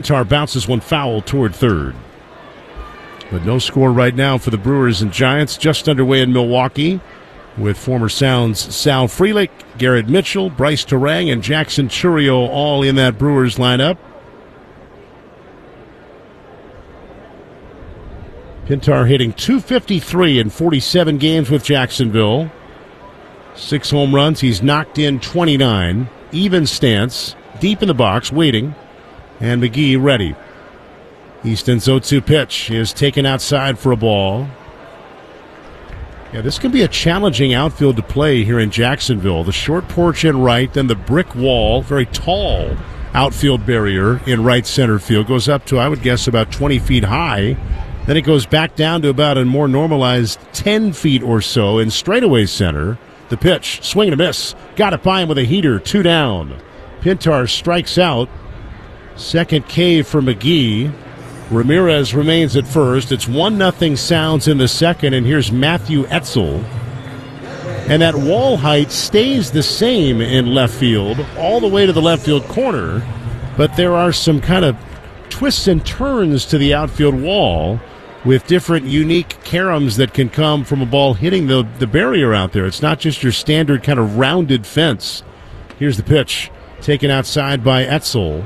Pintar bounces one foul toward third. But no score right now for the Brewers and Giants. Just underway in Milwaukee with former Sounds Sal Frelick, Garrett Mitchell, Bryce Terang, and Jackson Chourio all in that Brewers lineup. Pintar hitting .253 in 47 games with Jacksonville. 6 home runs. He's knocked in 29. Even stance. Deep in the box, waiting. And McGee ready. Easton's 0-2 pitch is taken outside for a ball. Yeah, this can be a challenging outfield to play here in Jacksonville. The short porch in right, then the brick wall, very tall outfield barrier in right center field. Goes up to, I would guess, about 20 feet high. Then it goes back down to about a more normalized 10 feet or so in straightaway center. The pitch, swing and a miss. Got it by him with a heater, 2 down. Pintar strikes out. Second K for McGee. Ramirez remains at first. It's 1-0 Sounds in the second, and here's Matthew Etzel. And that wall height stays the same in left field, all the way to the left field corner, but there are some kind of twists and turns to the outfield wall with different unique caroms that can come from a ball hitting the barrier out there. It's not just your standard kind of rounded fence. Here's the pitch, taken outside by Etzel.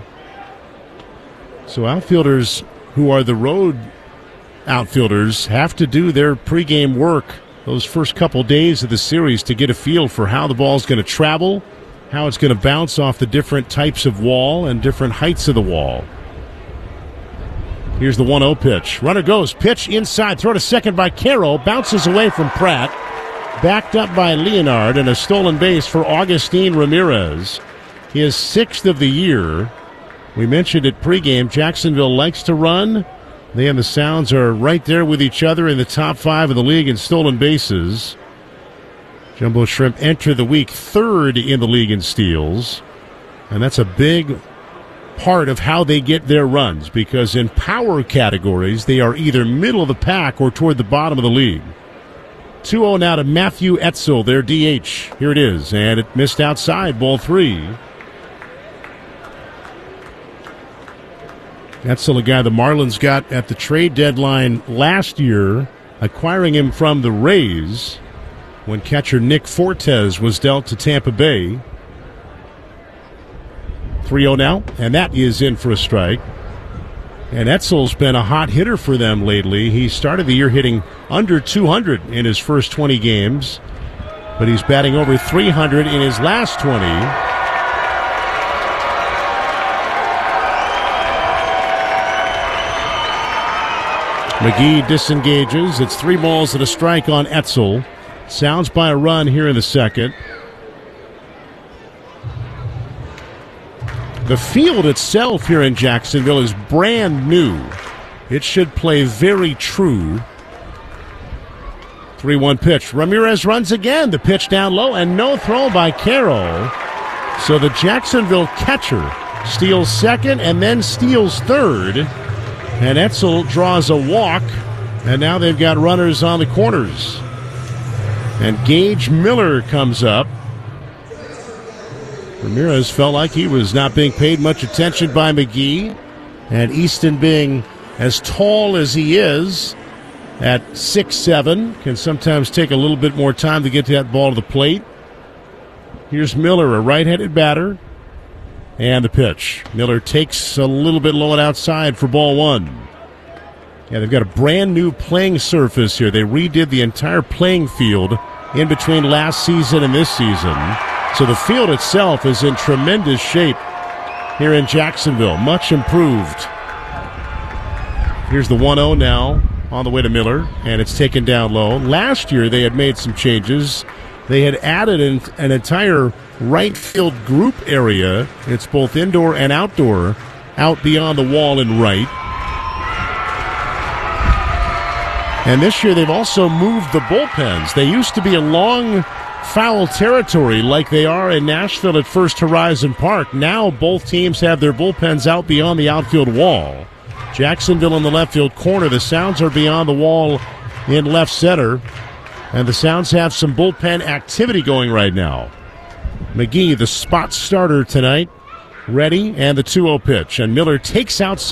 So outfielders who are the road outfielders have to do their pregame work those first couple days of the series to get a feel for how the ball's going to travel, how it's going to bounce off the different types of wall and different heights of the wall. Here's the 1-0 pitch. Runner goes, pitch inside, throw to second by Carroll, bounces away from Pratt, backed up by Leonard, and a stolen base for Augustin Ramirez. His 6th of the year. We mentioned it pregame, Jacksonville likes to run. They and the Sounds are right there with each other in the top 5 of the league in stolen bases. Jumbo Shrimp enter the week 3rd in the league in steals. And that's a big part of how they get their runs, because in power categories, they are either middle of the pack or toward the bottom of the league. 2-0 now to Matthew Etzel, their DH. Here it is, and it missed outside, ball 3. Etzel, a guy the Marlins got at the trade deadline last year, acquiring him from the Rays when catcher Nick Fortes was dealt to Tampa Bay. 3-0 now, and that is in for a strike. And Etzel's been a hot hitter for them lately. He started the year hitting under 200 in his first 20 games, but he's batting over 300 in his last 20. McGee disengages. It's 3 balls and a strike on Etzel. Sounds by a run here in the second. The field itself here in Jacksonville is brand new. It should play very true. 3-1 pitch. Ramirez runs again. The pitch down low and no throw by Carroll. So the Jacksonville catcher steals second and then steals third. And Etzel draws a walk, and now they've got runners on the corners. And Gage Miller comes up. Ramirez felt like he was not being paid much attention by McGee, and Easton, being as tall as he is at 6'7", can sometimes take a little bit more time to get that ball to the plate. Here's Miller, a right-handed batter. And the pitch. Miller takes a little bit low and outside for ball 1. Yeah, they've got a brand new playing surface here. They redid the entire playing field in between last season and this season. So the field itself is in tremendous shape here in Jacksonville. Much improved. Here's the 1-0 now on the way to Miller, and it's taken down low. Last year they had made some changes. They had added an entire right field group area. It's both indoor and outdoor, out beyond the wall in right. And this year they've also moved the bullpens. They used to be along foul territory like they are in Nashville at First Horizon Park. Now both teams have their bullpens out beyond the outfield wall. Jacksonville in the left field corner. The Sounds are beyond the wall in left center. And the Sounds have some bullpen activity going right now. McGee, the spot starter tonight, ready, and the 2-0 pitch. And Miller takes outside.